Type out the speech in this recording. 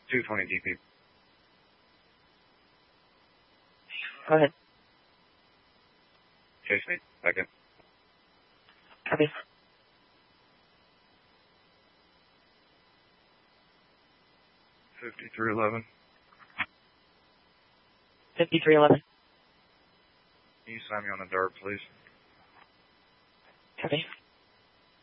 220 DP. Go ahead. Chase me. Back in. Copy. 5311. 5311. Can you sign me on the dart, please? Copy.